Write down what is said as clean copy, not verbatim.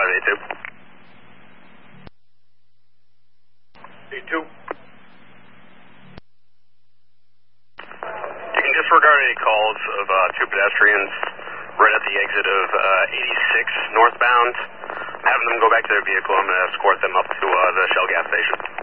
A2. A2. You can disregard any calls of two pedestrians right at the exit of 86 northbound. Having them go back to their vehicle, I'm going to escort them up to the Shell gas station.